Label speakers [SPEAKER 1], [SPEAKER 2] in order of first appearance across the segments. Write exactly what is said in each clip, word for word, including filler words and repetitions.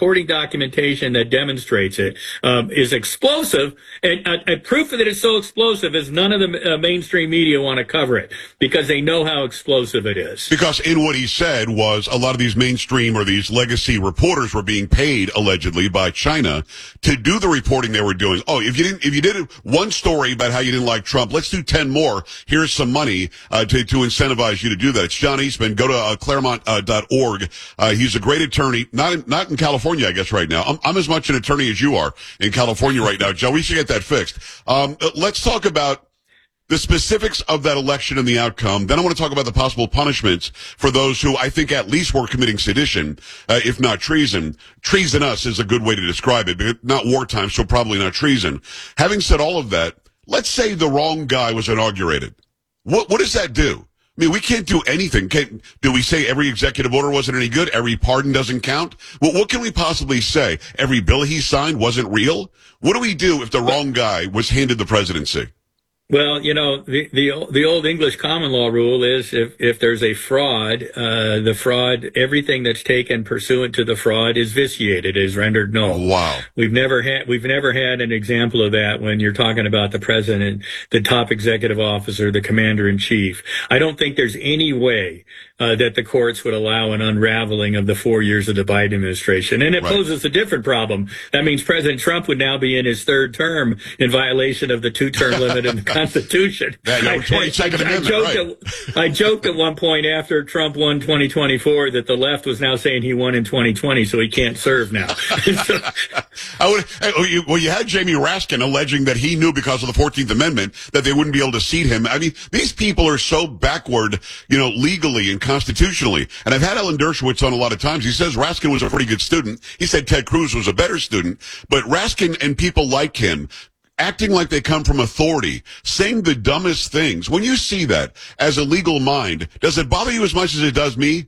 [SPEAKER 1] supporting documentation that demonstrates it um, is explosive. And uh, and proof that it's so explosive is none of the uh, mainstream media want to cover it because they know how explosive it is.
[SPEAKER 2] Because in what he said was a lot of these mainstream or these legacy reporters were being paid allegedly by China to do the reporting they were doing. Oh, if you didn't, if you did one story about how you didn't like Trump, let's do ten more. Here's some money uh, to to incentivize you to do that. It's John Eastman. Go to uh, Claremont dot org. Uh, he's a great attorney. Not in, not in California, I guess, right now. I'm, I'm as much an attorney as you are in California right now, Joe. We should get that fixed. Um, let's talk about the specifics of that election and the outcome. Then I want to talk about the possible punishments for those who I think at least were committing sedition, uh, if not treason. Treasonous is a good way to describe it, but not wartime, so probably not treason. Having said all of that, let's say the wrong guy was inaugurated. What, what does that do? I mean, we can't do anything. Can, do we say every executive order wasn't any good? Every pardon doesn't count? Well, what can we possibly say? Every bill he signed wasn't real? What do we do if the wrong guy was handed the presidency?
[SPEAKER 1] Well, you know, the, the the old English common law rule is if, if there's a fraud, uh, the fraud, everything that's taken pursuant to the fraud is vitiated, is rendered null.
[SPEAKER 2] Wow.
[SPEAKER 1] We've never had, we've never had an example of that when you're talking about the president, the top executive officer, the commander in chief. I don't think there's any way uh, that the courts would allow an unraveling of the four years of the Biden administration. And it right. poses a different problem. That means President Trump would now be in his third term in violation of the two-term limit in the Constitution.
[SPEAKER 2] Yeah, yeah, twenty-second
[SPEAKER 1] I, I,
[SPEAKER 2] Amendment,
[SPEAKER 1] I, joked
[SPEAKER 2] right.
[SPEAKER 1] at, I joked at one point after Trump won twenty twenty-four that the left was now saying he won in twenty twenty, so he can't serve now. so,
[SPEAKER 2] I would, well, you had Jamie Raskin alleging that he knew because of the fourteenth Amendment that they wouldn't be able to seat him. I mean, these people are so backward, you know, legally and constitutionally. And I've had Alan Dershowitz on a lot of times. He says Raskin was a pretty good student. He said Ted Cruz was a better student. But Raskin and people like him acting like they come from authority, saying the dumbest things. When you see that as a legal mind, does it bother you as much as it does me?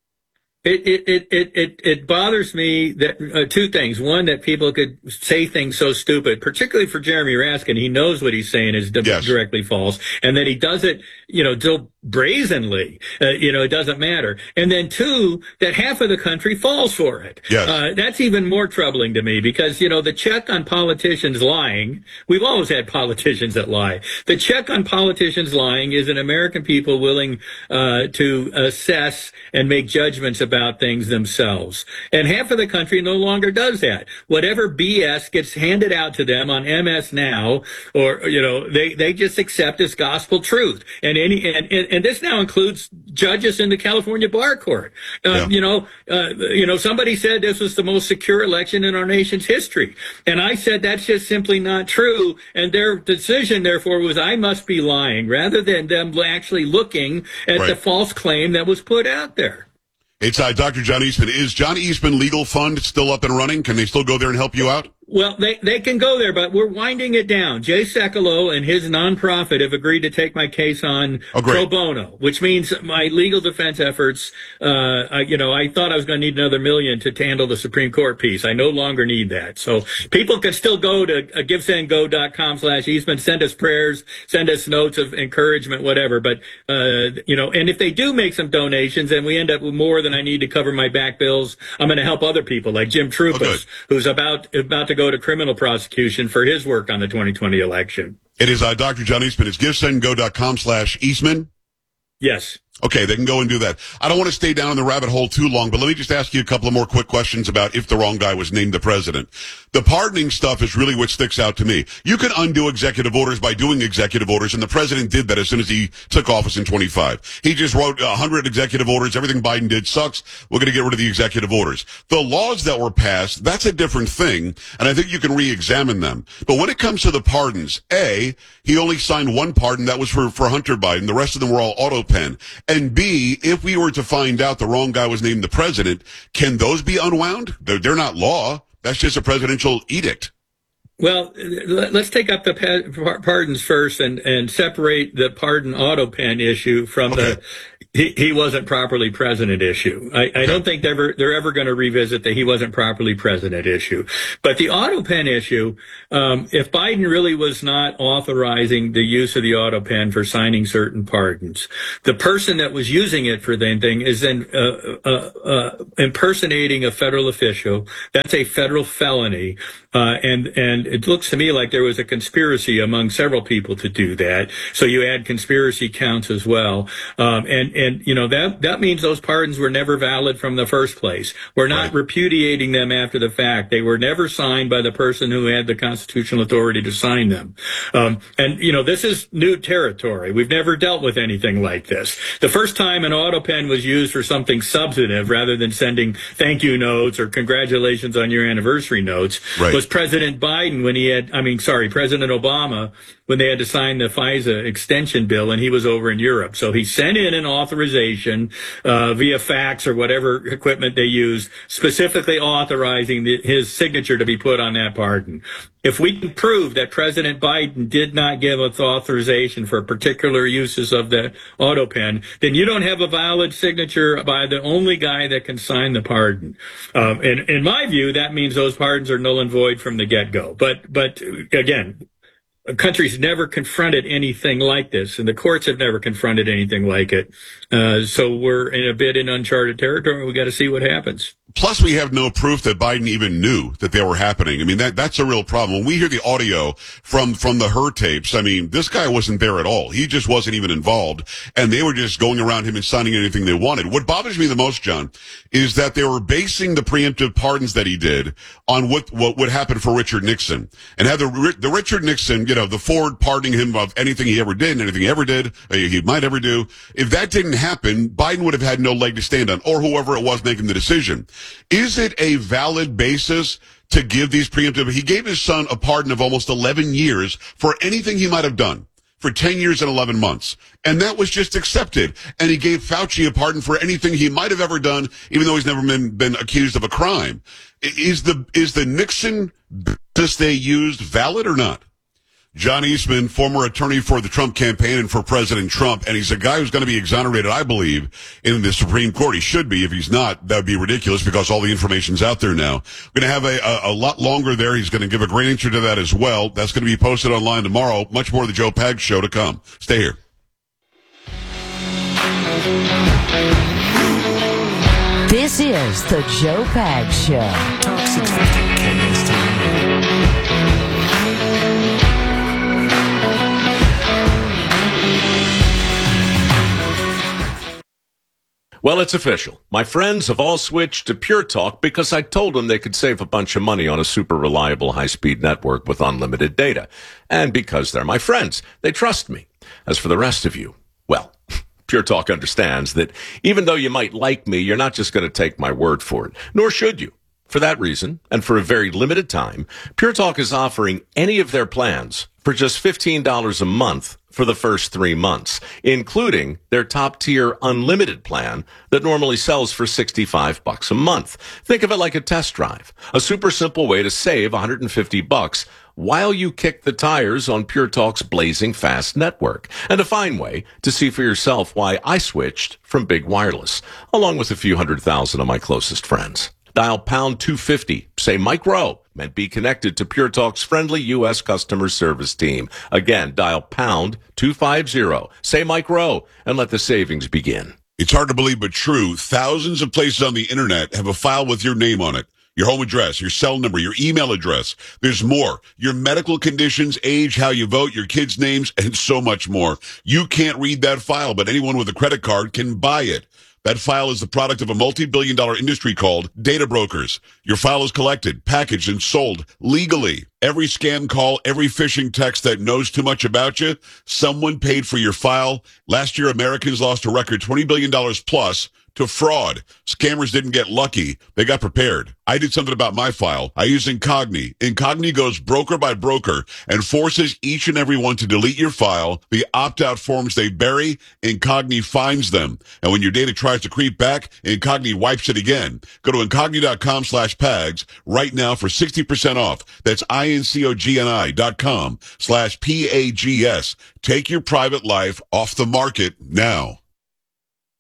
[SPEAKER 1] It, it, it, it, it, it bothers me that, uh, two things. One, that people could say things so stupid, particularly for Jeremy Raskin. He knows what he's saying is di-
[SPEAKER 2] yes.
[SPEAKER 1] directly false. And that he does it, you know, so brazenly, uh, you know, it doesn't matter. And then two, that half of the country falls for it.
[SPEAKER 2] Yes.
[SPEAKER 1] Uh, that's even more troubling to me because, you know, the check on politicians lying, we've always had politicians that lie. The check on politicians lying is an American people willing, uh, to assess and make judgments about about things themselves. And half of the country no longer does that. Whatever B S gets handed out to them on M S Now, or, you know, they, they just accept as gospel truth. And any, and, and, and this now includes judges in the California Bar Court. Uh, yeah. You know, uh, you know, somebody said this was the most secure election in our nation's history. And I said that's just simply not true. And their decision, therefore, was I must be lying rather than them actually looking at right. the false claim that was put out there.
[SPEAKER 2] It's uh, Doctor John Eastman. Is John Eastman Legal Fund still up and running? Can they still go there and help you out?
[SPEAKER 1] Well, they, they can go there, but we're winding it down. Jay Sekulow and his nonprofit have agreed to take my case on
[SPEAKER 2] oh,
[SPEAKER 1] pro bono, which means my legal defense efforts, uh, I, you know, I thought I was going to need another million to handle the Supreme Court piece. I no longer need that. So people can still go to uh, givesendgo.com slash Eastman, send us prayers, send us notes of encouragement, whatever. But, uh, you know, and if they do make some donations and we end up with more than I need to cover my back bills, I'm going to help other people like Jim Troupas, oh, who's about, about to go to criminal prosecution for his work on the twenty twenty election.
[SPEAKER 2] It is uh, Doctor John Eastman. It's givesendgo.com slash Eastman.
[SPEAKER 1] Yes.
[SPEAKER 2] Okay, they can go and do that. I don't want to stay down in the rabbit hole too long, but let me just ask you a couple of more quick questions about if the wrong guy was named the president. The pardoning stuff is really what sticks out to me. You can undo executive orders by doing executive orders, and the president did that as soon as he took office in twenty-five. He just wrote one hundred executive orders. Everything Biden did sucks. We're going to get rid of the executive orders. The laws that were passed, that's a different thing, and I think you can re-examine them. But when it comes to the pardons, A, he only signed one pardon. That was for, for Hunter Biden. The rest of them were all auto pen. And B, if we were to find out the wrong guy was named the president, can those be unwound? They're, they're not law. That's just a presidential edict.
[SPEAKER 1] Well, let's take up the pardons first and, and separate the pardon auto pen issue from
[SPEAKER 2] okay.
[SPEAKER 1] the He, he wasn't properly president issue. I, I don't think they're ever, they're ever going to revisit the he wasn't properly president issue. But the auto pen issue, um, if Biden really was not authorizing the use of the auto pen for signing certain pardons, the person that was using it for the thing is then uh, uh, uh, impersonating a federal official. That's a federal felony. Uh, and, and it looks to me like there was a conspiracy among several people to do that. So you add conspiracy counts as well. Um, and, and, you know, that, that means those pardons were never valid from the first place. We're not
[SPEAKER 2] Right.
[SPEAKER 1] repudiating them after the fact. They were never signed by the person who had the constitutional authority to sign them. Um, and, you know, this is new territory. We've never dealt with anything like this. The first time an auto pen was used for something substantive rather than sending thank you notes or congratulations on your anniversary notes
[SPEAKER 2] Right.
[SPEAKER 1] was President Biden when he had, I mean, sorry, President Obama when they had to sign the FISA extension bill and he was over in Europe. So he sent in an authorization uh, via fax or whatever equipment they used, specifically authorizing the, his signature to be put on that pardon. If we can prove that President Biden did not give us authorization for particular uses of the auto pen, then you don't have a valid signature by the only guy that can sign the pardon. Um, and in my view, that means those pardons are null and void from the get-go. But, but again, a country's never confronted anything like this, and the courts have never confronted anything like it. Uh, so we're in a bit in uncharted territory. We got to see what happens.
[SPEAKER 2] Plus, we have no proof that Biden even knew that they were happening. I mean, that that's a real problem. When we hear the audio from from the Hur tapes, I mean, this guy wasn't there at all. He just wasn't even involved, and they were just going around him and signing anything they wanted. What bothers me the most, John, is that they were basing the preemptive pardons that he did on what what would happen for Richard Nixon, and had the the Richard Nixon, you know, the Ford pardoning him of anything he ever did and anything he ever did, uh, he might ever do. If that didn't happen, Biden would have had no leg to stand on, or whoever it was making the decision. Is it a valid basis to give these preemptive? He gave his son a pardon of almost eleven years for anything he might have done for ten years and eleven months. And that was just accepted. And he gave Fauci a pardon for anything he might have ever done, even though he's never been, been accused of a crime. Is the, is the Nixon business they used valid or not? John Eastman, former attorney for the Trump campaign and for President Trump, and he's a guy who's going to be exonerated, I believe, in the Supreme Court. He should be. If he's not, that would be ridiculous because all the information's out there now. We're going to have a, a, a lot longer there. He's going to give a great answer to that as well. That's going to be posted online tomorrow. Much more of the Joe Pags Show to come. Stay here.
[SPEAKER 3] This is the Joe Pags Show. Talk six fifty K S T N.
[SPEAKER 4] Well, it's official. My friends have all switched to Pure Talk because I told them they could save a bunch of money on a super reliable high-speed network with unlimited data. And because they're my friends, they trust me. As for the rest of you, well, Pure Talk understands that even though you might like me, you're not just going to take my word for it, nor should you. For that reason, and for a very limited time, Pure Talk is offering any of their plans for just fifteen dollars a month for the first three months, including their top-tier unlimited plan that normally sells for sixty-five bucks a month. Think of it like a test drive, a super simple way to save one hundred fifty bucks while you kick the tires on Pure Talk's blazing fast network, and a fine way to see for yourself why I switched from Big Wireless, along with a few hundred thousand of my closest friends. Dial pound two fifty, say Mike Rowe, and be connected to Pure Talk's friendly U S customer service team. Again, dial pound two fifty, say Mike Rowe, and let the savings begin.
[SPEAKER 2] It's hard to believe, but true. Thousands of places on the internet have a file with your name on it. Your home address, your cell number, your email address. There's more. Your medical conditions, age, how you vote, your kids' names, and so much more. You can't read that file, but anyone with a credit card can buy it. That file is the product of a multi-billion dollar industry called data brokers. Your file is collected, packaged, and sold legally. Every scam call, every phishing text that knows too much about you, someone paid for your file. Last year, Americans lost a record twenty billion dollars plus to fraud. Scammers didn't get lucky. They got prepared. I did something about my file. I use Incogni. Incogni goes broker by broker and forces each and every one to delete your file. The opt-out forms they bury, Incogni finds them. And when your data tries to creep back, Incogni wipes it again. Go to Incogni.com slash Pags right now for sixty percent off. That's I-N-C-O-G-N-I dot com slash P-A-G-S. Take your private life off the market now.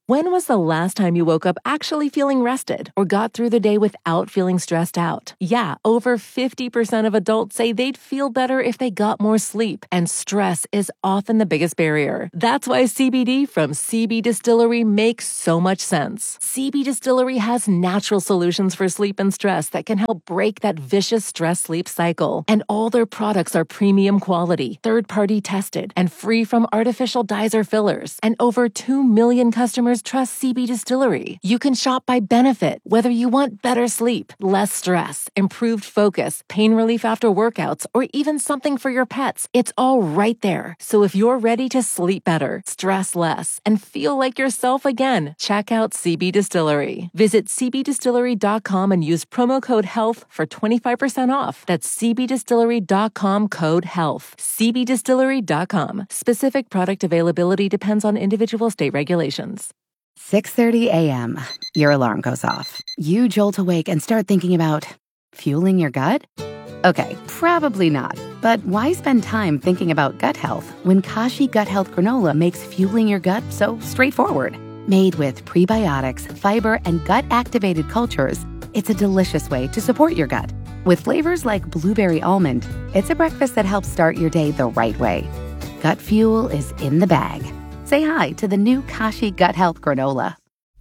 [SPEAKER 5] When was the last time you woke up actually feeling rested or got through the day without feeling stressed out? Yeah, over fifty percent of adults say they'd feel better if they got more sleep, and stress is often the biggest barrier. That's why C B D from C B Distillery makes so much sense. C B Distillery has natural solutions for sleep and stress that can help break that vicious stress-sleep cycle. And all their products are premium quality, third-party tested, and free from artificial dyes or fillers. And over two million customers trust C B Distillery. You can shop by benefit, whether you want better sleep, less stress, improved focus, pain relief after workouts, or even something for your pets. It's all right there. So if you're ready to sleep better, stress less, and feel like yourself again, check out C B Distillery. Visit c b distillery dot com and use promo code HEALTH for twenty-five percent off. That's c b distillery dot com code HEALTH. c b distillery dot com. Specific product availability depends on individual state regulations.
[SPEAKER 6] six thirty a.m. Your alarm goes off. You jolt awake and start thinking about fueling your gut? Okay, probably not. But why spend time thinking about gut health when Kashi Gut Health Granola makes fueling your gut so straightforward? Made with prebiotics, fiber, and gut-activated cultures, it's a delicious way to support your gut. With flavors like blueberry almond, it's a breakfast that helps start your day the right way. Gut fuel is in the bag. Say hi to the new Kashi Gut Health Granola.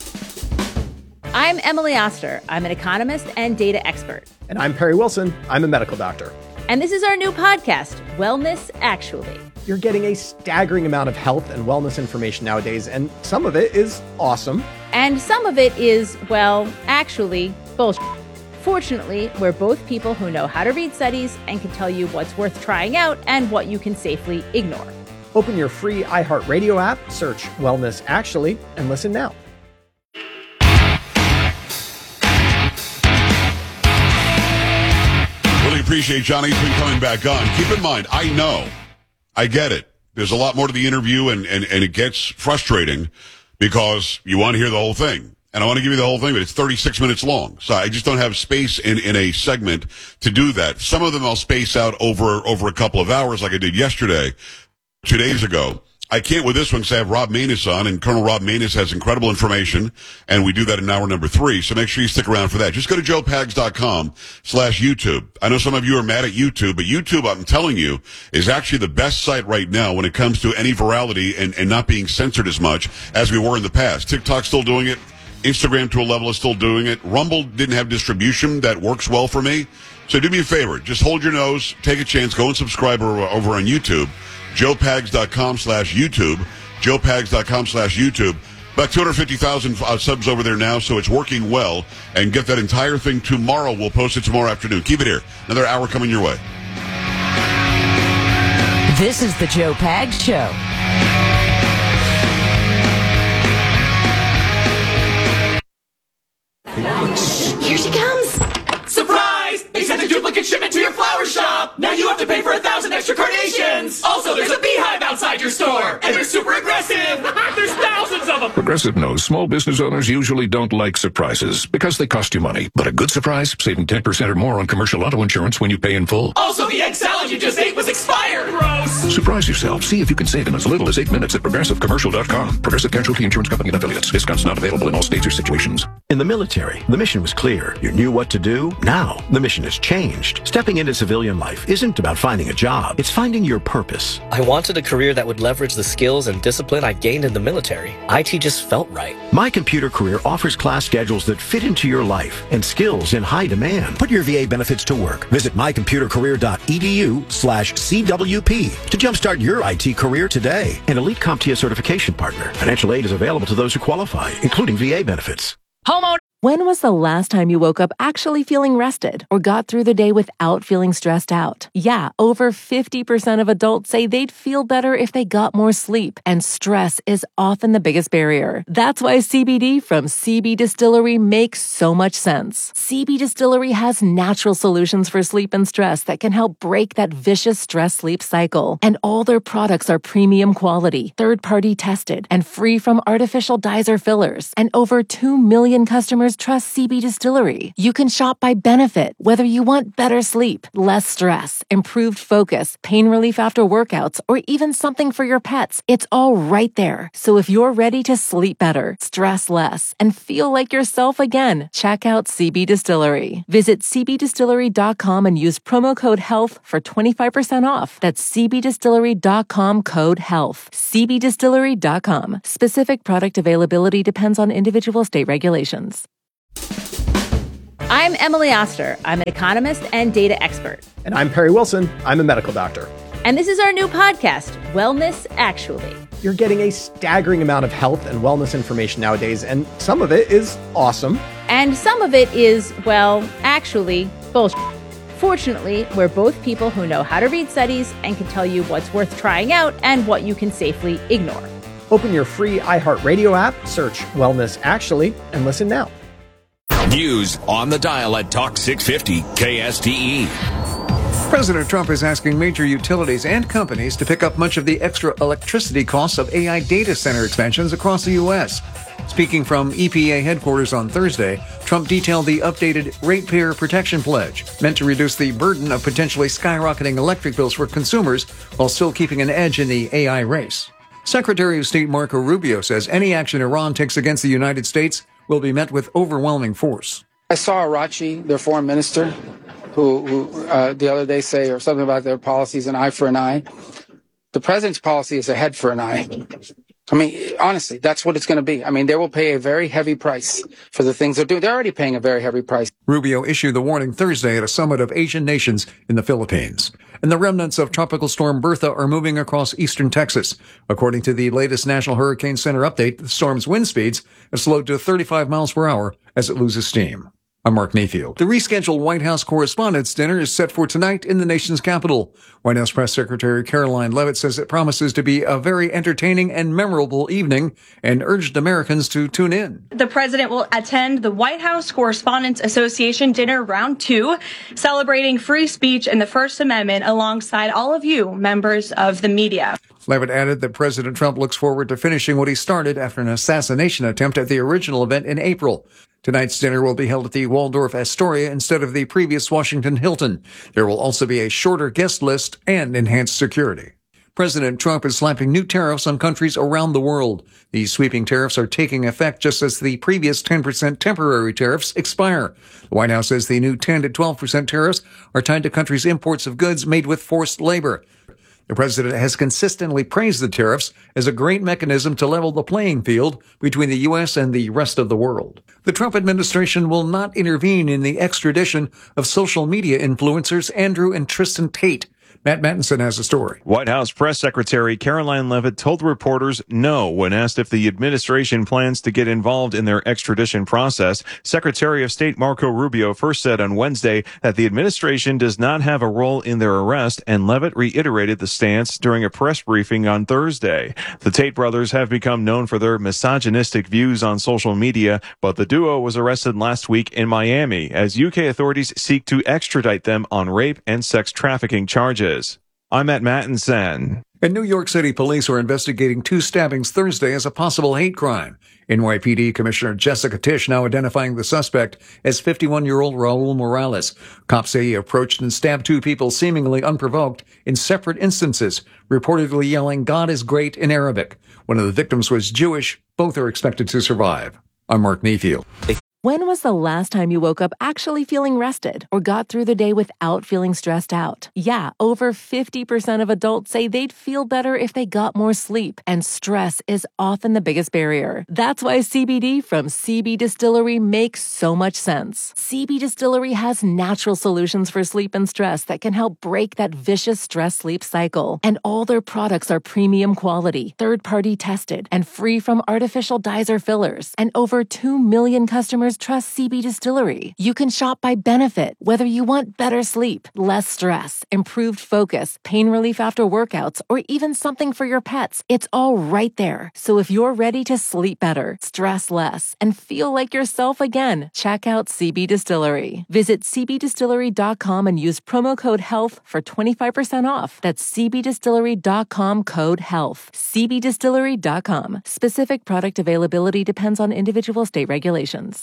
[SPEAKER 7] I'm Emily Oster. I'm an economist and data expert.
[SPEAKER 8] And I'm Perry Wilson. I'm a medical doctor.
[SPEAKER 7] And this is our new podcast, Wellness Actually.
[SPEAKER 8] You're getting a staggering amount of health and wellness information nowadays, and some of it is awesome.
[SPEAKER 7] And some of it is, well, actually, bullshit. Fortunately, we're both people who know how to read studies and can tell you what's worth trying out and what you can safely ignore.
[SPEAKER 8] Open your free iHeartRadio app, search Wellness Actually, and listen now.
[SPEAKER 2] Really appreciate Johnny's been coming back on. Keep in mind, I know, I get it. There's a lot more to the interview, and, and, and it gets frustrating because you want to hear the whole thing. And I want to give you the whole thing, but it's thirty-six minutes long. So I just don't have space in, in a segment to do that. Some of them I'll space out over, over a couple of hours like I did yesterday, two days ago. I can't with this one because I have Rob Maness on, and Colonel Rob Maness has incredible information, and we do that in hour number three, so make sure you stick around for that. Just go to joe pags dot com slash YouTube. I know some of you are mad at YouTube, but YouTube, I'm telling you, is actually the best site right now when it comes to any virality and, and not being censored as much as we were in the past. TikTok's still doing it. Instagram to a level is still doing it. Rumble didn't have distribution that works well for me. So do me a favor. Just hold your nose, take a chance, go and subscribe over, over on YouTube. joe pags dot com slash YouTube. joe pags dot com slash YouTube. About two hundred fifty thousand uh, subs over there now, so it's working well. And get that entire thing tomorrow. We'll post it tomorrow afternoon. Keep it here. Another hour coming your way.
[SPEAKER 3] This is the Joe Pags Show.
[SPEAKER 9] Here she comes!
[SPEAKER 10] Surprise! They sent a duplicate shipment to your flower shop! Now you have to pay for a thousand extra carnations! Also, there's a beehive outside your store! And they're super aggressive! There's thousands of them!
[SPEAKER 11] Progressive knows small business owners usually don't like surprises because they cost you money. But a good surprise, saving ten percent or more on commercial auto insurance when you pay in full.
[SPEAKER 10] Also, the egg salad you just ate was expired! Gross!
[SPEAKER 11] Surprise yourself. See if you can save in as little as eight minutes at progressive commercial dot com. Progressive Casualty Insurance Company and affiliates. Discounts not available in all states or situations.
[SPEAKER 12] In the military, the mission was clear. You knew what to do. Now, the mission has changed. Stepping into civilian life isn't about finding a job. It's finding your purpose.
[SPEAKER 13] I wanted a career that would leverage the skills and discipline I gained in the military. I T just felt right.
[SPEAKER 12] My Computer Career offers class schedules that fit into your life and skills in high demand. Put your V A benefits to work. Visit my computer career dot e d u slash C W P to jumpstart your I T career today. An Elite CompTIA certification partner. Financial aid is available to those who qualify, including V A benefits.
[SPEAKER 5] Homeowner. When was the last time you woke up actually feeling rested or got through the day without feeling stressed out? Yeah, over fifty percent of adults say they'd feel better if they got more sleep, and stress is often the biggest barrier. That's why C B D from C B Distillery makes so much sense. C B Distillery has natural solutions for sleep and stress that can help break that vicious stress-sleep cycle. And all their products are premium quality, third-party tested, and free from artificial dyes or fillers. And over two million customers customers trust C B Distillery. You can shop by benefit, whether you want better sleep, less stress, improved focus, pain relief after workouts, or even something for your pets. It's all right there. So if you're ready to sleep better, stress less, and feel like yourself again, check out C B Distillery. Visit c b distillery dot com and use promo code HEALTH for twenty-five percent off. That's c b distillery dot com code HEALTH. c b distillery dot com. Specific product availability depends on individual state regulations.
[SPEAKER 7] I'm Emily Oster. I'm an economist and data expert.
[SPEAKER 8] And I'm Perry Wilson. I'm a medical doctor.
[SPEAKER 7] And this is our new podcast, Wellness Actually.
[SPEAKER 8] You're getting a staggering amount of health and wellness information nowadays, and some of it is awesome.
[SPEAKER 7] And some of it is, well, actually, bullshit. Fortunately, we're both people who know how to read studies and can tell you what's worth trying out and what you can safely ignore.
[SPEAKER 8] Open your free iHeartRadio app, search Wellness Actually, and listen now.
[SPEAKER 14] News on the dial at Talk six fifty K S T E.
[SPEAKER 15] President Trump is asking major utilities and companies to pick up much of the extra electricity costs of A I data center expansions across the U S. Speaking from E P A headquarters on Thursday, Trump detailed the updated Ratepayer Protection Pledge, meant to reduce the burden of potentially skyrocketing electric bills for consumers while still keeping an edge in the A I race. Secretary of State Marco Rubio says any action Iran takes against the United States will be met with overwhelming force.
[SPEAKER 16] I saw Arachi, their foreign minister, who, who uh, the other day say or something about their policies, an eye for an eye. The president's policy is a head for an eye. I mean, honestly, that's what it's going to be. I mean, they will pay a very heavy price for the things they're doing. They're already paying a very heavy price.
[SPEAKER 15] Rubio issued the warning Thursday at a summit of Asian nations in the Philippines. And the remnants of Tropical Storm Bertha are moving across eastern Texas. According to the latest National Hurricane Center update, the storm's wind speeds have slowed to thirty-five miles per hour as it loses steam. I'm Mark Mayfield. The rescheduled White House Correspondents' Dinner is set for tonight in the nation's capital. White House Press Secretary Caroline Leavitt says it promises to be a very entertaining and memorable evening and urged Americans to tune in.
[SPEAKER 17] The president will attend the White House Correspondents Association Dinner Round two, celebrating free speech and the First Amendment alongside all of you, members of the media.
[SPEAKER 15] Leavitt added that President Trump looks forward to finishing what he started after an assassination attempt at the original event in April. Tonight's dinner will be held at the Waldorf Astoria instead of the previous Washington Hilton. There will also be a shorter guest list and enhanced security. President Trump is slapping new tariffs on countries around the world. These sweeping tariffs are taking effect just as the previous ten percent temporary tariffs expire. The White House says the new ten to twelve percent tariffs are tied to countries' imports of goods made with forced labor. The president has consistently praised the tariffs as a great mechanism to level the playing field between the U S and the rest of the world. The Trump administration will not intervene in the extradition of social media influencers Andrew and Tristan Tate. Matt Mattinson has a story.
[SPEAKER 18] White House Press Secretary Caroline Leavitt told reporters no when asked if the administration plans to get involved in their extradition process. Secretary of State Marco Rubio first said on Wednesday that the administration does not have a role in their arrest, and Leavitt reiterated the stance during a press briefing on Thursday. The Tate brothers have become known for their misogynistic views on social media, but the duo was arrested last week in Miami as U K authorities seek to extradite them on rape and sex trafficking charges. I'm Matt Mattinson.
[SPEAKER 15] And New York City police are investigating two stabbings Thursday as a possible hate crime. N Y P D Commissioner Jessica Tisch now identifying the suspect as fifty-one-year-old Raul Morales. Cops say he approached and stabbed two people seemingly unprovoked in separate instances, reportedly yelling, "God is great" in Arabic. One of the victims was Jewish. Both are expected to survive. I'm Mark Mayfield.
[SPEAKER 5] When was the last time you woke up actually feeling rested or got through the day without feeling stressed out? Yeah, over fifty percent of adults say they'd feel better if they got more sleep, and stress is often the biggest barrier. That's why C B D from C B Distillery makes so much sense. C B Distillery has natural solutions for sleep and stress that can help break that vicious stress-sleep cycle. And all their products are premium quality, third-party tested, and free from artificial dyes or fillers. And over two million customers trust C B Distillery. You can shop by benefit, whether you want better sleep, less stress, improved focus, pain relief after workouts, or even something for your pets. It's all right there. So if you're ready to sleep better, stress less, and feel like yourself again, check out C B Distillery. Visit c b distillery dot com and use promo code HEALTH for twenty-five percent off. That's c b distillery dot com code HEALTH. c b distillery dot com. Specific product availability depends on individual state regulations.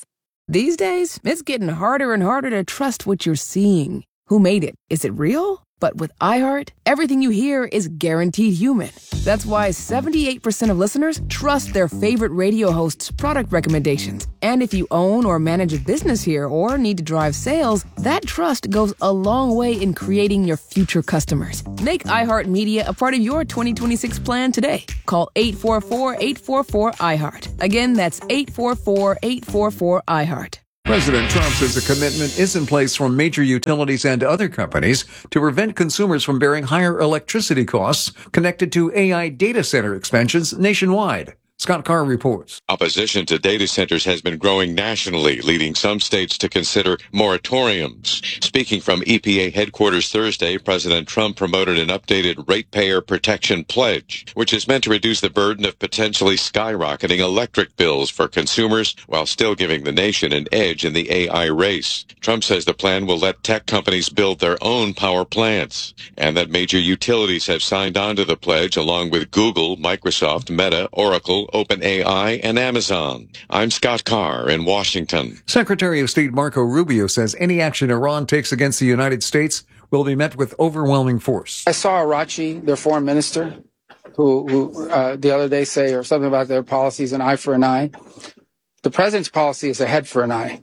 [SPEAKER 19] These days, it's getting harder and harder to trust what you're seeing. Who made it? Is it real? But with iHeart, everything you hear is guaranteed human. That's why seventy-eight percent of listeners trust their favorite radio hosts' product recommendations. And if you own or manage a business here or need to drive sales, that trust goes a long way in creating your future customers. Make iHeart Media a part of your twenty twenty-six plan today. Call eight four four, eight four four, iHeart. Again, that's eight four four, eight four four, iHeart.
[SPEAKER 15] President Trump says a commitment is in place from major utilities and other companies to prevent consumers from bearing higher electricity costs connected to A I data center expansions nationwide. Scott Carr reports.
[SPEAKER 20] Opposition to data centers has been growing nationally, leading some states to consider moratoriums. Speaking from E P A headquarters Thursday, President Trump promoted an updated ratepayer protection pledge, which is meant to reduce the burden of potentially skyrocketing electric bills for consumers while still giving the nation an edge in the A I race. Trump says the plan will let tech companies build their own power plants, and that major utilities have signed on to the pledge along with Google, Microsoft, Meta, Oracle, OpenAI, and Amazon. I'm Scott Carr in Washington.
[SPEAKER 15] Secretary of State Marco Rubio says any action Iran takes against the United States will be met with overwhelming force.
[SPEAKER 16] I saw Arachi, their foreign minister, who, who uh, the other day say or something about their policies, an eye for an eye. The president's policy is a head for an eye.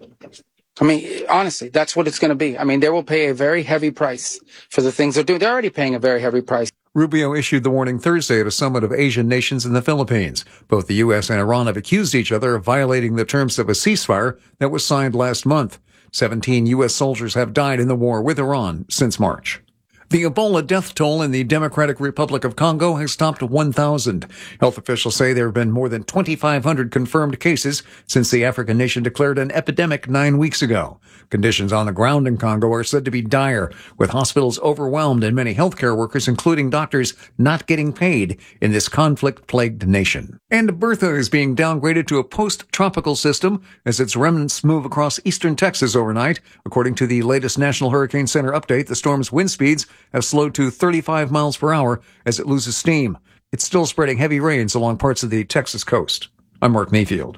[SPEAKER 16] I mean, honestly, that's what it's going to be. I mean, they will pay a very heavy price for the things they're doing. They're already paying a very heavy price.
[SPEAKER 15] Rubio issued the warning Thursday at a summit of Asian nations in the Philippines. Both the U S and Iran have accused each other of violating the terms of a ceasefire that was signed last month. seventeen U S soldiers have died in the war with Iran since March. The Ebola death toll in the Democratic Republic of Congo has topped one thousand. Health officials say there have been more than twenty-five hundred confirmed cases since the African nation declared an epidemic nine weeks ago. Conditions on the ground in Congo are said to be dire, with hospitals overwhelmed and many healthcare workers, including doctors, not getting paid in this conflict-plagued nation. And Bertha is being downgraded to a post-tropical system as its remnants move across eastern Texas overnight. According to the latest National Hurricane Center update, the storm's wind speeds have slowed to thirty-five miles per hour as it loses steam. It's still spreading heavy rains along parts of the Texas coast. I'm Mark Mayfield.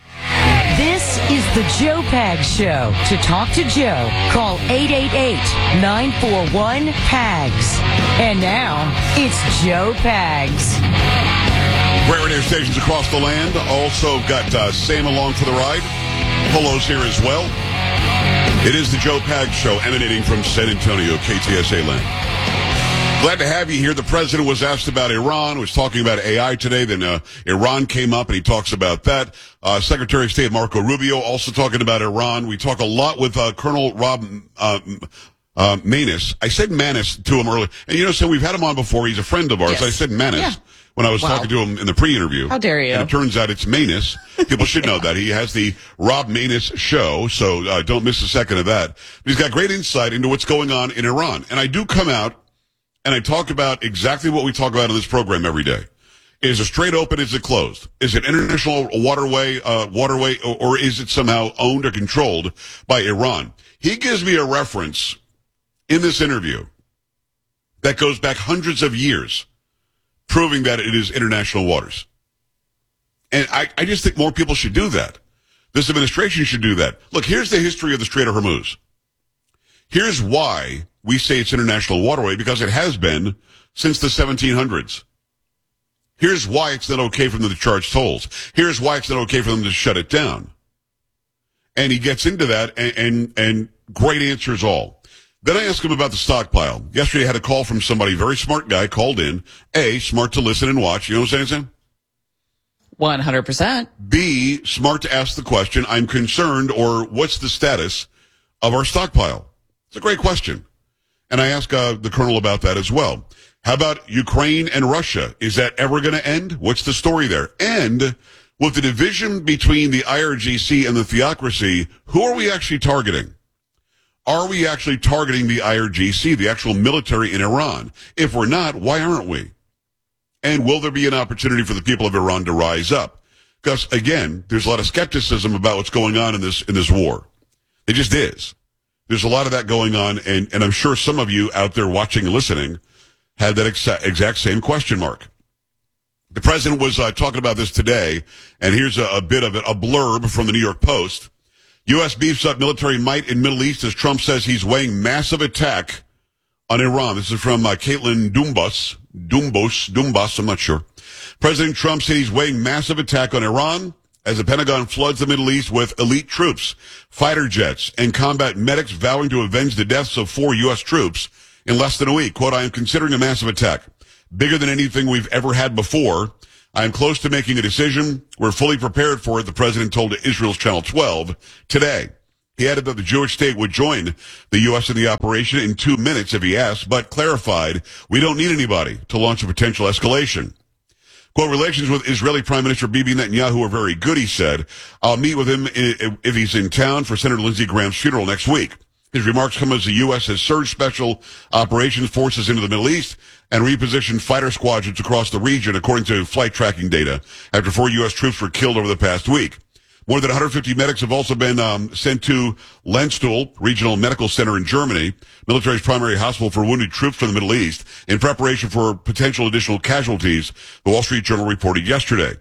[SPEAKER 3] This is the Joe Pags Show. To talk to Joe, call eight eight eight, nine four one, P A G S. And now, it's Joe Pags.
[SPEAKER 2] Great radio stations across the land. Also got uh, Sam along for the ride. Polo's here as well. It is the Joe Pags Show emanating from San Antonio, K T S A land. Glad to have you here. The president was asked about Iran, was talking about A I today. Then uh, Iran came up, and he talks about that. Uh, Secretary of State Marco Rubio also talking about Iran. We talk a lot with uh, Colonel Rob uh, uh, Maness. I said Maness to him earlier. And, you know, so we've had him on before. He's a friend of ours.
[SPEAKER 21] Yes.
[SPEAKER 2] I said Maness
[SPEAKER 21] Yeah.
[SPEAKER 2] when I was
[SPEAKER 21] Wow.
[SPEAKER 2] talking to him in the pre-interview.
[SPEAKER 21] How dare you.
[SPEAKER 2] And it turns out it's Maness. People should know that. He has the Rob Maness show, so uh, don't miss a second of that. But he's got great insight into what's going on in Iran. And I do come out and I talk about exactly what we talk about on this program every day. Is it straight open? Is it closed? Is it international waterway, uh, waterway, or, or is it somehow owned or controlled by Iran? He gives me a reference in this interview that goes back hundreds of years, proving that it is international waters. And I, I just think more people should do that. This administration should do that. Look, here's the history of the Strait of Hormuz. Here's why we say it's international waterway, because it has been since the seventeen hundreds. Here's why it's not okay for them to charge tolls. Here's why it's not okay for them to shut it down. And he gets into that, and, and, and great answers all. Then I asked him about the stockpile. Yesterday I had a call from somebody, very smart guy, called in. A, smart to listen and watch. You know what I'm saying, Sam?
[SPEAKER 21] one hundred percent.
[SPEAKER 2] B, smart to ask the question, I'm concerned, or what's the status of our stockpile? It's a great question. And I asked uh, the colonel about that as well. How about Ukraine and Russia? Is that ever going to end? What's the story there? And with the division between the I R G C and the theocracy, who are we actually targeting? Are we actually targeting the I R G C, the actual military in Iran? If we're not, why aren't we? And will there be an opportunity for the people of Iran to rise up? Because, again, there's a lot of skepticism about what's going on in this in this war. It just is. There's a lot of that going on, and, and I'm sure some of you out there watching and listening had that exa- exact same question mark. The president was uh, talking about this today, and here's a, a bit of it, a blurb from the New York Post. U S beefs up military might in Middle East as Trump says he's weighing massive attack on Iran. This is from uh, Caitlin Dumbus. Dumbos, Dumbus, I'm not sure. President Trump said he's weighing massive attack on Iran as the Pentagon floods the Middle East with elite troops, fighter jets, and combat medics vowing to avenge the deaths of four U S troops in less than a week. Quote, I am considering a massive attack, bigger than anything we've ever had before. I am close to making a decision. We're fully prepared for it, the president told Israel's Channel twelve today. He added that the Jewish state would join the U S in the operation in two minutes if he asked, but clarified, we don't need anybody to launch a potential escalation. Quote, relations with Israeli Prime Minister Bibi Netanyahu are very good, he said. I'll meet with him if he's in town for Senator Lindsey Graham's funeral next week. His remarks come as the U S has surged special operations forces into the Middle East and repositioned fighter squadrons across the region, according to flight tracking data, after four U S troops were killed over the past week. More than one hundred fifty medics have also been um, sent to Landstuhl Regional Medical Center in Germany, military's primary hospital for wounded troops from the Middle East, in preparation for potential additional casualties, the Wall Street Journal reported yesterday.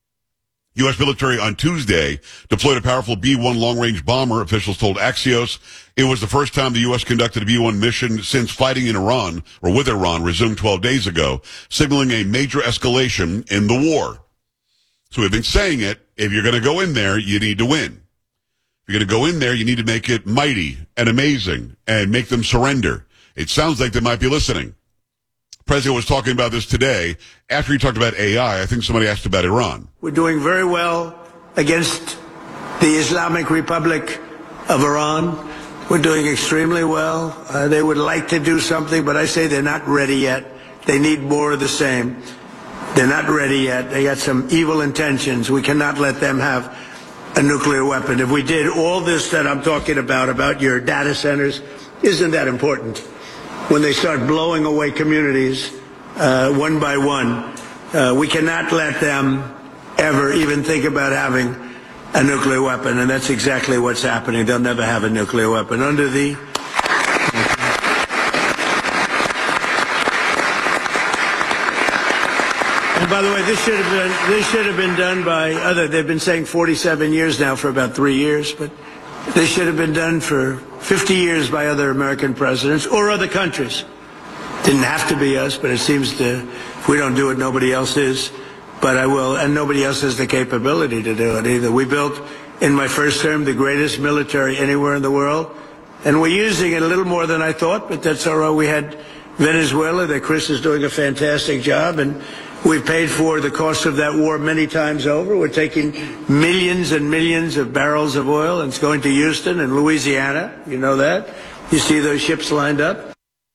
[SPEAKER 2] U S military on Tuesday deployed a powerful B one long-range bomber, officials told Axios. It was the first time the U S conducted a B one mission since fighting in Iran, or with Iran, resumed twelve days ago, signaling a major escalation in the war. So we've been saying it, if you're going to go in there, you need to win. If you're going to go in there, you need to make it mighty and amazing and make them surrender. It sounds like they might be listening. The president was talking about this today. After he talked about A I, I think somebody asked about Iran.
[SPEAKER 1] We're doing very well against the Islamic Republic of Iran. We're doing extremely well. Uh, they would like to do something, but I say they're not ready yet. They need more of the same. They're not ready yet. They got some evil intentions. We cannot let them have a nuclear weapon. If we did all this that I'm talking about, about your data centers, isn't that important? When they start blowing away communities uh, one by one, uh, we cannot let them ever even think about having a nuclear weapon. And that's exactly what's happening. They'll never have a nuclear weapon. Under the And by the way, this should have been this should have been done by other. They've been saying forty-seven years now for about three years, but this should have been done for fifty years by other American presidents or other countries. Didn't have to be us, but it seems to. If we don't do it, nobody else is. But I will, and nobody else has the capability to do it either. We built in my first term the greatest military anywhere in the world, and we're using it a little more than I thought. But that's all right. We had Venezuela that Chris is doing a fantastic job, and we've paid for the cost of that war many times over. We're taking millions and millions of barrels of oil, and it's going to Houston and Louisiana. You know that. You see those ships lined up.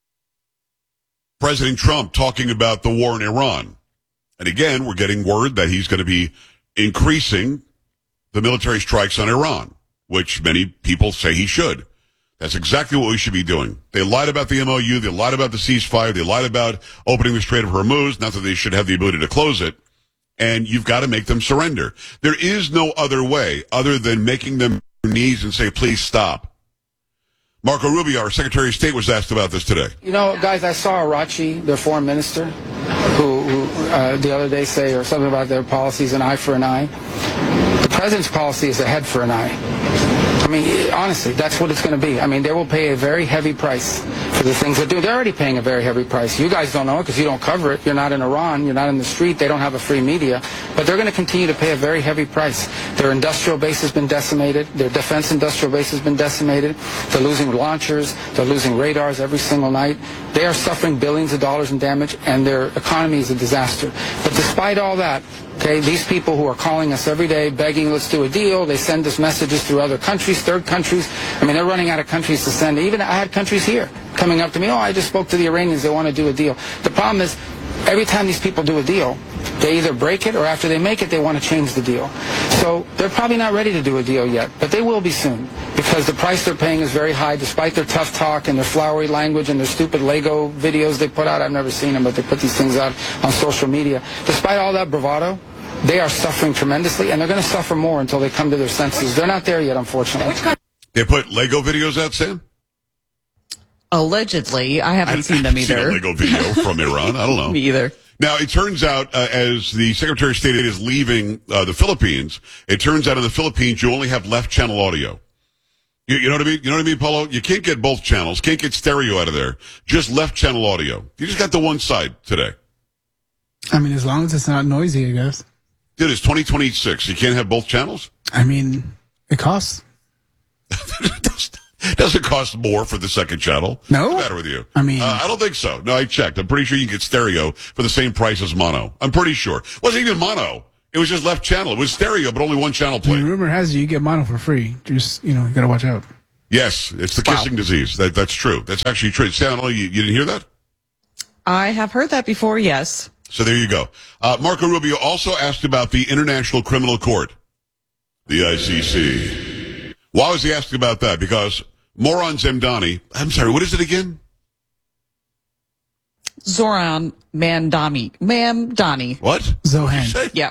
[SPEAKER 2] President Trump talking about the war in Iran. And again, we're getting word that he's going to be increasing the military strikes on Iran, which many people say he should. That's exactly what we should be doing. They lied about the M O U. They lied about the ceasefire. They lied about opening the Strait of Hormuz. Not that they should have the ability to close it. And you've got to make them surrender. There is no other way other than making them on their knees and say, please stop. Marco Rubio, our Secretary of State, was asked about this today.
[SPEAKER 16] You know, guys, I saw Arachi, their foreign minister, who, who uh, the other day say or something about their policies, an eye for an eye. The president's policy is a head for an eye. I mean, honestly, that's what it's going to be. I mean, they will pay a very heavy price for the things they do. They're already paying a very heavy price. You guys don't know it because you don't cover it. You're not in Iran. You're not in the street. They don't have a free media. But they're going to continue to pay a very heavy price. Their industrial base has been decimated. Their defense industrial base has been decimated. They're losing launchers. They're losing radars every single night. They are suffering billions of dollars in damage, and their economy is a disaster. But despite all that, okay, these people who are calling us every day, begging, let's do a deal. They send us messages through other countries, third countries. I mean, they're running out of countries to send. Even I had countries here coming up to me, oh, I just spoke to the Iranians. They want to do a deal. The problem is, every time these people do a deal, they either break it or after they make it, they want to change the deal. So they're probably not ready to do a deal yet, but they will be soon because the price they're paying is very high despite their tough talk and their flowery language and their stupid Lego videos they put out. I've never seen them, but they put these things out on social media. Despite all that bravado, they are suffering tremendously, and they're going to suffer more until they come to their senses. They're not there yet, unfortunately.
[SPEAKER 2] They put Lego videos out, Sam?
[SPEAKER 21] Allegedly. I haven't
[SPEAKER 2] I,
[SPEAKER 21] seen them either.
[SPEAKER 2] Seen a Lego video from Iran. I don't know.
[SPEAKER 21] Me either.
[SPEAKER 2] Now, it turns out, uh, as the Secretary of State is leaving uh, the Philippines, it turns out in the Philippines you only have left channel audio. You, you know what I mean? You know what I mean, Polo? You can't get both channels. Can't get stereo out of there. Just left channel audio. You just got the one side today.
[SPEAKER 4] I mean, as long as it's not noisy, I guess.
[SPEAKER 2] Dude, it's twenty twenty-six. You can't have both channels?
[SPEAKER 4] I mean, it costs.
[SPEAKER 2] Does it cost more for the second channel?
[SPEAKER 4] No.
[SPEAKER 2] What's the matter with you?
[SPEAKER 4] I mean,
[SPEAKER 2] uh, I don't think so. No, I checked. I'm pretty sure you can get stereo for the same price as mono. I'm pretty sure. It wasn't even mono. It was just left channel. It was stereo, but only one channel
[SPEAKER 4] I
[SPEAKER 2] played.
[SPEAKER 4] mean, rumor has it you get mono for free. Just, you know, you gotta watch out.
[SPEAKER 2] Yes, it's the kissing wow. disease. That That's true. That's actually true. Stan, you, you didn't hear that?
[SPEAKER 21] I have heard that before, yes.
[SPEAKER 2] So there you go. Uh, Marco Rubio also asked about the International Criminal Court, the I C C. Why was he asking about that? Because Moron Zemdani, I'm sorry, what is it again?
[SPEAKER 21] Zoran Mandani. Mamdani.
[SPEAKER 2] What?
[SPEAKER 4] Zohan.
[SPEAKER 21] Yeah.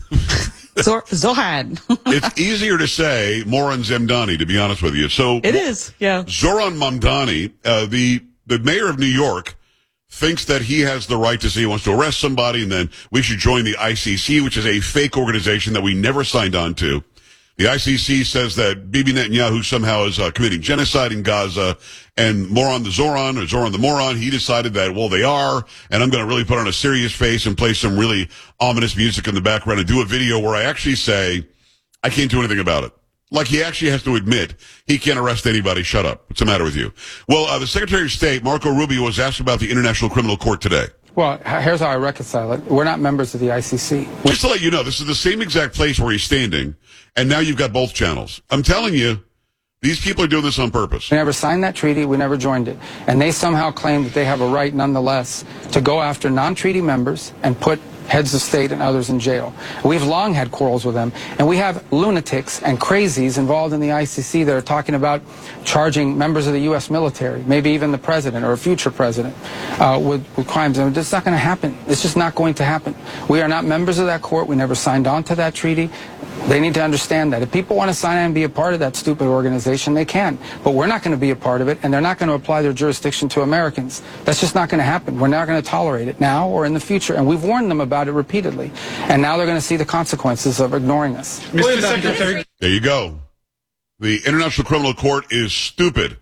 [SPEAKER 21] Zor- Zohan.
[SPEAKER 2] It's easier to say Moron Zemdani, to be honest with you. So
[SPEAKER 21] it is, yeah.
[SPEAKER 2] Zoran Mamdani, uh, the, the mayor of New York, thinks that he has the right to say he wants to arrest somebody, and then we should join the I C C, which is a fake organization that we never signed on to. The I C C says that Bibi Netanyahu somehow is uh, committing genocide in Gaza, and Moron the Zoran, or Zoran the Moron, he decided that, well, they are, and I'm going to really put on a serious face and play some really ominous music in the background and do a video where I actually say, I can't do anything about it. Like he actually has to admit he can't arrest anybody. Shut up. What's the matter with you? Well, uh, the Secretary of State, Marco Rubio, was asked about the International Criminal Court today.
[SPEAKER 16] Well, here's how I reconcile it. We're not members of the I C C.
[SPEAKER 2] Just to let you know, this is the same exact place where he's standing, and now you've got both channels. I'm telling you, these people are doing this on purpose.
[SPEAKER 16] We never signed that treaty. We never joined it. And they somehow claim that they have a right, nonetheless, to go after non-treaty members and put heads of state and others in jail. We've long had quarrels with them, and we have lunatics and crazies involved in the I C C that are talking about charging members of the U S military, maybe even the president or a future president, uh, with, with crimes. And it's not going to happen. It's just not going to happen. We are not members of that court. We never signed on to that treaty. They need to understand that. If people want to sign on and be a part of that stupid organization, they can. But we're not going to be a part of it, and they're not going to apply their jurisdiction to Americans. That's just not going to happen. We're not going to tolerate it now or in the future, and we've warned them about it repeatedly. And now they're going to see the consequences of ignoring us.
[SPEAKER 2] Mister Secretary. There you go. The International Criminal Court is stupid.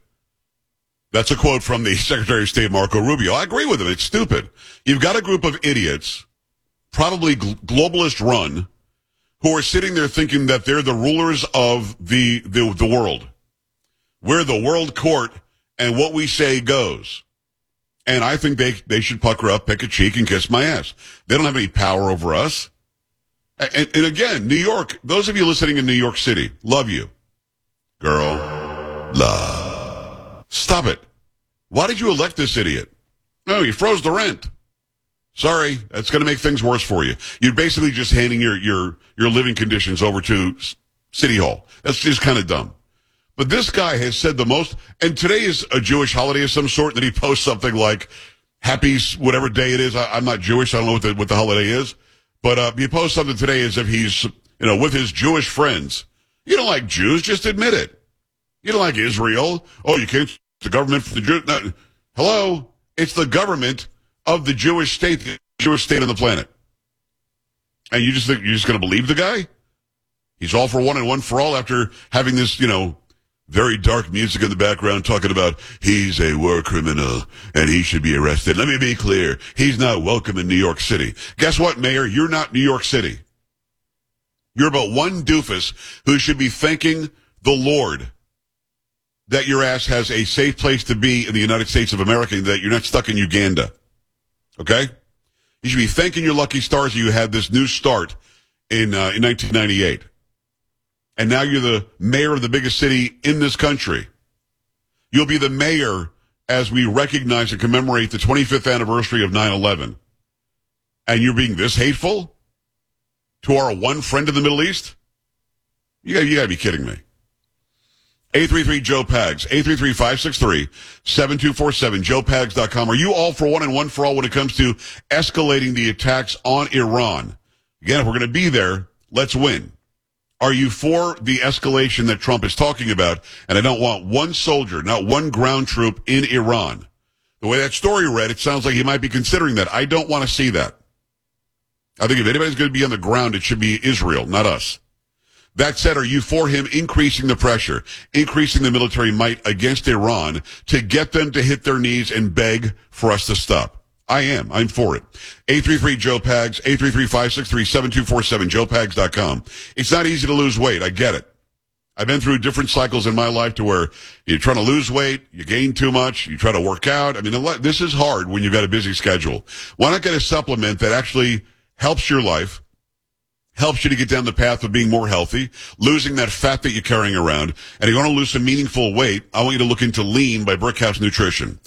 [SPEAKER 2] That's a quote from the Secretary of State, Marco Rubio. I agree with him. It's stupid. You've got a group of idiots, probably gl- globalist run, who are sitting there thinking that they're the rulers of the, the, the world. We're the world court, and what we say goes. And I think they, they should pucker up, pick a cheek, and kiss my ass. They don't have any power over us. And, and again, New York, those of you listening in New York City, love you. Girl, love. Stop it. Why did you elect this idiot? No, you froze the rent. Sorry, that's going to make things worse for you. You're basically just handing your, your, your living conditions over to City Hall. That's just kind of dumb. But this guy has said the most, and today is a Jewish holiday of some sort, and he posts something like, happy whatever day it is. I, I'm not Jewish. I don't know what the, what the holiday is. But uh, he posts something today as if he's, you know, with his Jewish friends. You don't like Jews, just admit it. You don't like Israel. Oh, you can't, the government for the Jews. No. Hello? It's the government of the Jewish state, the Jewish state on the planet. And you just think you're just going to believe the guy? He's all for one and one for all after having this, you know, very dark music in the background talking about he's a war criminal and he should be arrested. Let me be clear. He's not welcome in New York City. Guess what, Mayor? You're not New York City. You're about one doofus who should be thanking the Lord that your ass has a safe place to be in the United States of America and that you're not stuck in Uganda. Okay? You should be thanking your lucky stars that you had this new start in uh, in nineteen ninety-eight. And now you're the mayor of the biggest city in this country. You'll be the mayor as we recognize and commemorate the twenty-fifth anniversary of nine eleven. And you're being this hateful to our one friend in the Middle East? You gotta, you gotta be kidding me. eight three three Joe Pags, eight three three, five six three, seven two four seven, joe pags dot com. Are you all for one and one for all when it comes to escalating the attacks on Iran? Again, if we're going to be there, let's win. Are you for the escalation that Trump is talking about? And I don't want one soldier, not one ground troop in Iran. The way that story read, it sounds like he might be considering that. I don't want to see that. I think if anybody's going to be on the ground, it should be Israel, not us. That said, are you for him increasing the pressure, increasing the military might against Iran to get them to hit their knees and beg for us to stop? I am. I'm for it. eight three three Joe Pags, eight three three, five six three, seven two four seven, joe pags dot com. It's not easy to lose weight. I get it. I've been through different cycles in my life to where you're trying to lose weight, you gain too much, you try to work out. I mean, this is hard when you've got a busy schedule. Why not get a supplement that actually helps your life, helps you to get down the path of being more healthy, losing that fat that you're carrying around, and you want to lose some meaningful weight? I want you to look into Lean by Brickhouse Nutrition.